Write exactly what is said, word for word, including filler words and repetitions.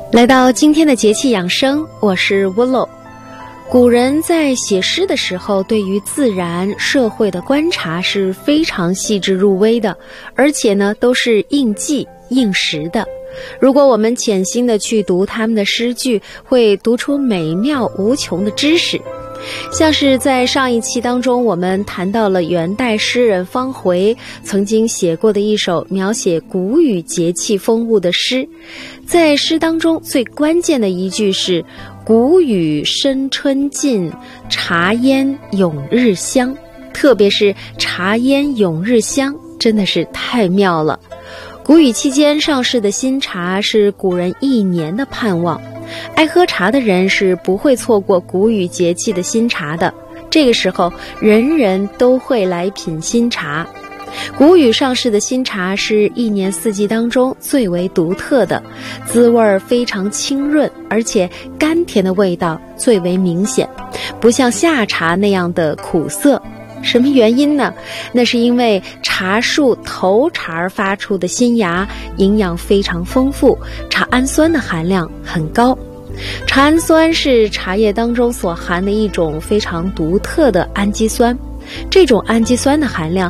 来到今天的节气养生，我是 Willow。 古人在写诗的时候，对于自然社会的观察是非常细致入微的，而且呢都是应季应时的。如果我们潜心的去读他们的诗句，会读出美妙无穷的知识。像是在上一期当中，我们谈到了元代诗人方回曾经写过的一首描写谷雨节气风物的诗，在诗当中最关键的一句是谷雨深春尽，茶烟永日香。特别是茶烟永日香，真的是太妙了。谷雨期间上市的新茶是古人一年的盼望，爱喝茶的人是不会错过谷雨节气的新茶的。这个时候人人都会来品新茶。谷雨上市的新茶是一年四季当中最为独特的，滋味非常清润，而且甘甜的味道最为明显，不像夏茶那样的苦涩。什么原因呢？那是因为茶树头茬发出的新芽营养非常丰富，茶氨酸的含量很高。茶氨酸是茶叶当中所含的一种非常独特的氨基酸，这种氨基酸的含量